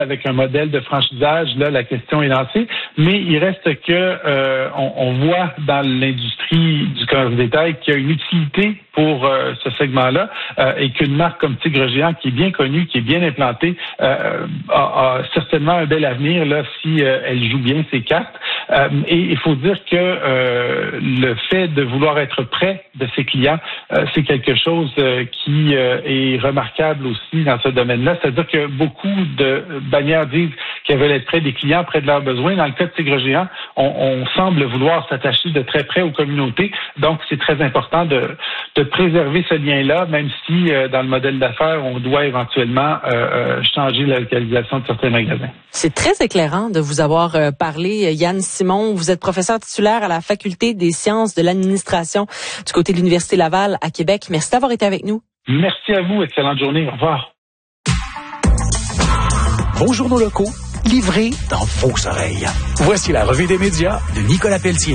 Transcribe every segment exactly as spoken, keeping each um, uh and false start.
avec un modèle de franchisage, là, la question est lancée. Mais il reste que euh, on, on voit dans l'industrie du commerce de détail qu'il y a une utilité pour euh, ce segment-là euh, et qu'une marque comme Tigre Géant, qui est bien connue, qui est bien implantée, euh, a, a certainement un bel avenir là si euh, elle joue bien ses cartes. Euh, et il faut dire que euh, le fait de vouloir être près de ses clients, euh, c'est quelque chose euh, qui euh, est remarquable aussi dans ce domaine-là. C'est-à-dire que beaucoup de bannières disent qu'elles veulent être près des clients, près de leurs besoins. Dans le cas de Tigre Géant, on, on semble vouloir s'attacher de très près aux communautés. Donc, c'est très important de, de préserver ce lien-là, même si euh, dans le modèle d'affaires, on doit éventuellement euh, euh, changer la localisation de certains magasins. C'est très éclairant de vous avoir euh, parlé, Yann Simon. Vous êtes professeur titulaire à la Faculté des sciences de l'administration du côté de l'Université Laval à Québec. Merci d'avoir été avec nous. Merci à vous. Excellente journée. Au revoir. Vos journaux locaux, livrés dans vos oreilles. Voici la revue des médias de Nicolas Pelletier.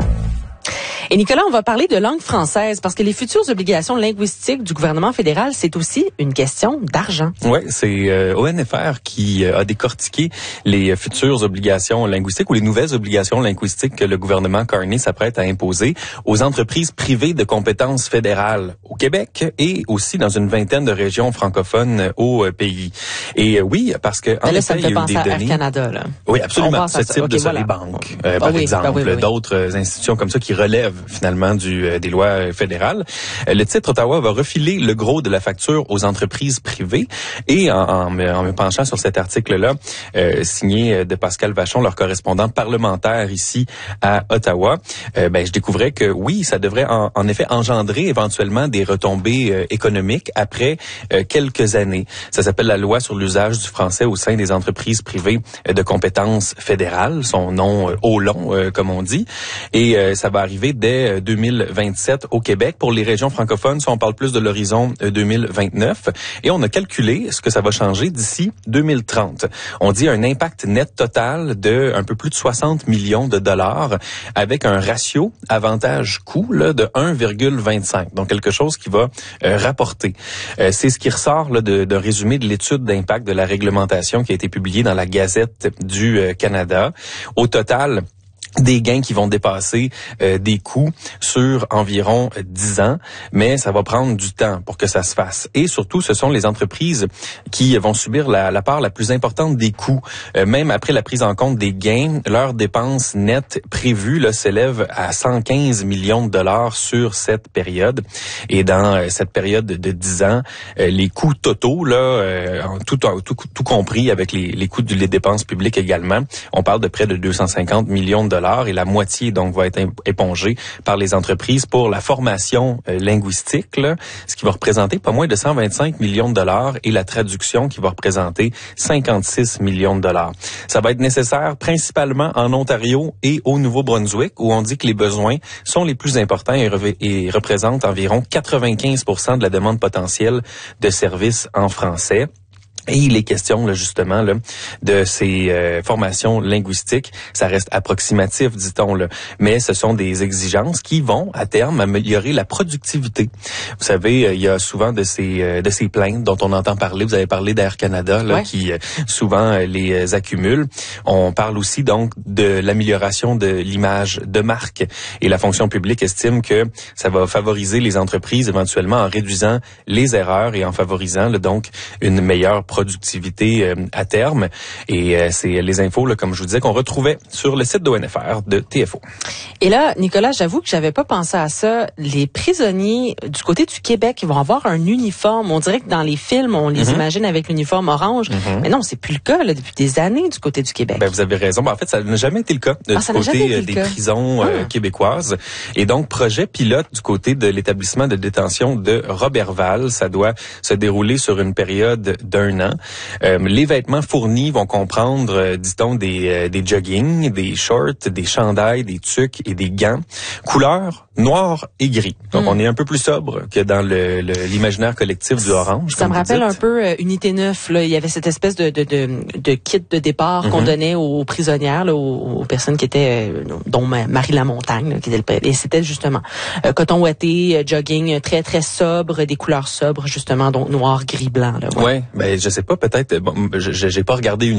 Et Nicolas, on va parler de langue française parce que les futures obligations linguistiques du gouvernement fédéral, c'est aussi une question d'argent. Oui, c'est euh, O N F R qui euh, a décortiqué les futures obligations linguistiques ou les nouvelles obligations linguistiques que le gouvernement Carney s'apprête à imposer aux entreprises privées de compétences fédérales au Québec et aussi dans une vingtaine de régions francophones au euh, pays. Et euh, oui, parce que en là, effet, ça me fait il y a eu penser des à données. Air Canada, là. Oui, absolument. Ce type okay, de voilà. les banques, euh, ah, par oui, exemple, ben oui, oui, oui. d'autres institutions comme ça qui relèvent finalement du euh, des lois fédérales. Euh, le titre Ottawa va refiler le gros de la facture aux entreprises privées et en, en, me, en me penchant sur cet article-là, euh, signé de Pascal Vachon, leur correspondant parlementaire ici à Ottawa, euh, ben je découvrais que oui, ça devrait en, en effet engendrer éventuellement des retombées euh, économiques après euh, quelques années. Ça s'appelle la loi sur l'usage du français au sein des entreprises privées euh, de compétences fédérales, son nom euh, au long euh, comme on dit, et euh, ça va arriver dès deux mille vingt-sept au Québec. Pour les régions francophones, ça, on parle plus de l'horizon deux mille vingt-neuf. Et on a calculé ce que ça va changer d'ici deux mille trente. On dit un impact net total de un peu plus de soixante millions de dollars avec un ratio avantage-coût là, de un virgule vingt-cinq. Donc, quelque chose qui va euh, rapporter. Euh, c'est ce qui ressort là, de, d'un résumé de l'étude d'impact de la réglementation qui a été publiée dans la Gazette du euh, Canada. Au total, des gains qui vont dépasser euh, des coûts sur environ dix ans, mais ça va prendre du temps pour que ça se fasse. Et surtout, ce sont les entreprises qui vont subir la, la part la plus importante des coûts. Euh, même après la prise en compte des gains, leurs dépenses nettes prévues là, s'élèvent à cent quinze millions de dollars sur cette période. Et dans euh, cette période de dix ans, euh, les coûts totaux, là, euh, tout, tout, tout compris avec les, les coûts des dépenses publiques également, on parle de près de deux cent cinquante millions de dollars. Et la moitié donc va être épongée par les entreprises pour la formation euh, linguistique, là, ce qui va représenter pas moins de cent vingt-cinq millions de dollars et la traduction qui va représenter cinquante-six millions de dollars. Ça va être nécessaire principalement en Ontario et au Nouveau-Brunswick où on dit que les besoins sont les plus importants et, re- et représentent environ quatre-vingt-quinze pour cent de la demande potentielle de services en français. Et il est question là, justement là, de ces euh, formations linguistiques. Ça reste approximatif, dit-on, là, mais ce sont des exigences qui vont, à terme, améliorer la productivité. Vous savez, euh, il y a souvent de ces euh, de ces plaintes dont on entend parler. Vous avez parlé d'Air Canada, là, ouais. qui euh, souvent euh, les euh, accumule. On parle aussi donc de l'amélioration de l'image de marque. Et la fonction publique estime que ça va favoriser les entreprises éventuellement en réduisant les erreurs et en favorisant là, donc une meilleure productivité euh, à terme. Et euh, c'est les infos, là, comme je vous disais, qu'on retrouvait sur le site d'O N F R de T F O. Et là, Nicolas, j'avoue que j'avais pas pensé à ça. Les prisonniers du côté du Québec vont avoir un uniforme. On dirait que dans les films, on les mm-hmm. imagine avec l'uniforme orange. Mm-hmm. Mais non, c'est plus le cas là, depuis des années du côté du Québec. Ben, vous avez raison. Ben, en fait, ça n'a jamais été le cas de, ah, du côté des cas. prisons euh, ah. québécoises. Et donc, projet pilote du côté de l'établissement de détention de Roberval. Ça doit se dérouler sur une période d'un an. Euh, les vêtements fournis vont comprendre, euh, dit-on, des, euh, des joggings, des shorts, des chandails, des tucs et des gants. Couleur noir et gris. Donc, mm. on est un peu plus sobre que dans le, le, l'imaginaire collectif du orange. Ça me rappelle dites. un peu euh, Unité neuf. Là. Il y avait cette espèce de, de, de, de kit de départ mm-hmm. qu'on donnait aux prisonnières, là, aux, aux personnes qui étaient, euh, dont Marie Lamontagne, là, qui était le, et c'était justement euh, coton ouaté, euh, jogging très, très sobre, des couleurs sobres, justement, donc noir, gris, blanc. Là, ouais, ouais ben, je sais pas, peut-être, bon, je, j'ai pas regardé une